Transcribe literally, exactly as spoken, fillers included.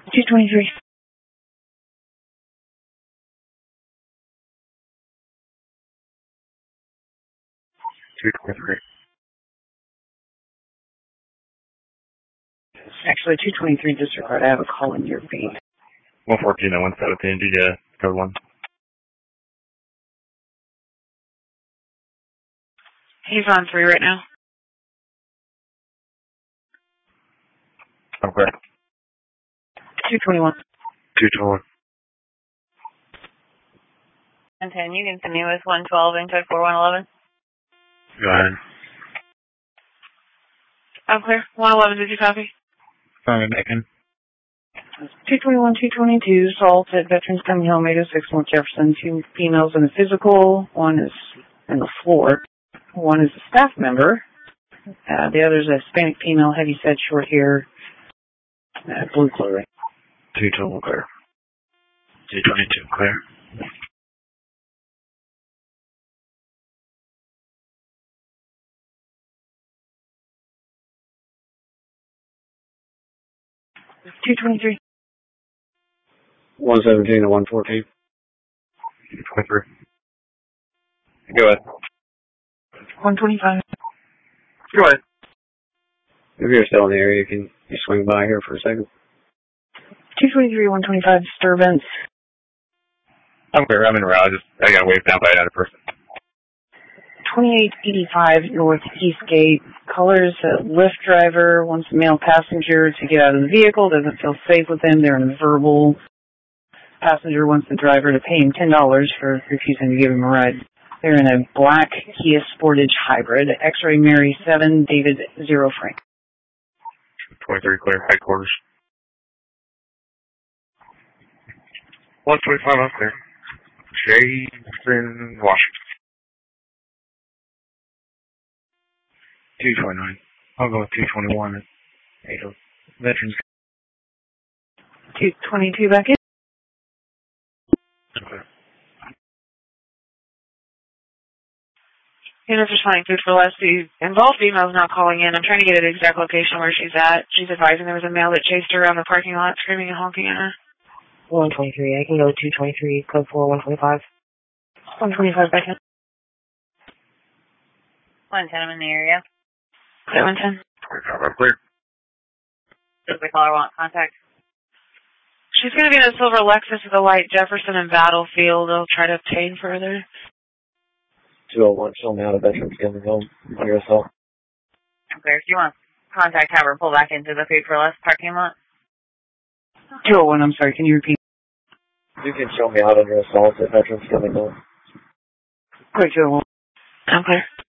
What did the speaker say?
two twenty-three. two twenty-three. Actually, two twenty-three disregard. I have a call in your feed. one fourteen and one seventeen, G J, code one. He's on three right now. Okay. two twenty-one. two twenty-one. one ten, you can send me with one twelve and code four one eleven. Go ahead. I'm clear. one eleven, did you copy? Sorry, Megan. two twenty-one, two twenty-two, assault at Veterans Coming Home, eight oh six North Jefferson. Two females in the physical. One is in the floor. One is a staff member. Uh, the other is a Hispanic female, heavy set, short hair, uh, blue clothing. two twenty-one clear. two twenty-two clear. two twenty-three. one seventeen and one fourteen. two twenty-three. Go ahead. one twenty-five. Go ahead. If you're still in the area, you can you swing by here for a second. two twenty-three, one twenty-five, disturbance. I'm clear. I'm in route. I just I got waved down by another person. twenty-eight eighty-five Northeast Gate. Colors a Lyft driver wants a male passenger to get out of the vehicle. Doesn't feel safe with him. They're in a verbal. Passenger wants the driver to pay him ten dollars for refusing to give him a ride. They're in a black Kia Sportage hybrid. X-ray Mary seven, David zero Frank. twenty-three clear. Headquarters. one twenty-five up there. Jason, Washington. two twenty-nine. I'll go with two twenty-one. eight oh. Veterans. two twenty-two back in. Okay. Units responding food for less. The involved female is not calling in. I'm trying to get an exact location where she's at. She's advising there was a male that chased her around the parking lot, screaming and honking at her. one twenty-three. I can go two twenty-three, code four, one twenty-five. one twenty-five back in. one ten, I'm in the area. Clear one ten. twenty-five up clear. Does the caller want contact? She's going to be in a silver Lexus with a white Jefferson and Battlefield. I'll try to obtain further. two oh one, show me how the veterans coming home on your assault. Okay, if you want contact, have her pull back into the food for less parking lot. two oh one, I'm sorry, can you repeat? You can show me out on your assault at veterans coming home. Clear two oh one. I'm clear.